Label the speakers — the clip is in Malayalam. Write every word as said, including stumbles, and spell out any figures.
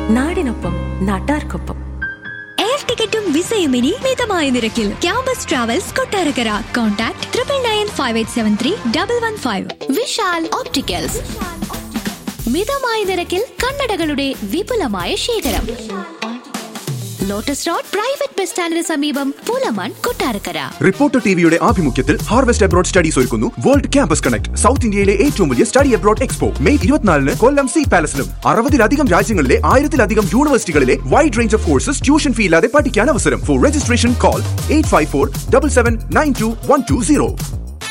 Speaker 1: നാടിനൊപ്പം നാട്ടാർക്കൊപ്പം.
Speaker 2: എയർ ടിക്കറ്റും വിസയും ഇനി മിതമായ നിരക്കിൽ. Campus travels Kottarakkara. Contact triple nine five eight seven three double one five. Vishal opticals. മിതമായ നിരക്കിൽ കണ്ണടകളുടെ വിപുലമായ ശേഖരം. ലോട്ടസ് റോഡ് പ്രൈവറ്റ് ബസ് സ്റ്റാൻഡിന് സമീപം, പൂലമൺ, കൊട്ടാരക്കര.
Speaker 3: റിപ്പോർട്ടർ ടിവിയുടെ ആഭിമുഖ്യത്തിൽ ഹാർവെസ്റ്റ് അബ്രോഡ് സ്റ്റഡീസ് ഒരുക്കുന്നു വേൾഡ് ക്യാമ്പസ് കണക്ട്, സൗത്ത് ഇന്ത്യയിലെ ഏറ്റവും വലിയ സ്റ്റഡി അബ്രോഡ് എക്സ്പോ. മെയ് ഇരുപത്തിനാലിന് കൊല്ലം സി പാലസിലും. അറുപതിലധികം രാജ്യങ്ങളിലെ ആയിരത്തിലധികം യൂണിവേഴ്സിറ്റികളിലെ wide range of courses tuition fee ഇല്ലാതെ പഠിക്കാൻ അവസരം. Four registration call eight five four seven seven nine to one two zero.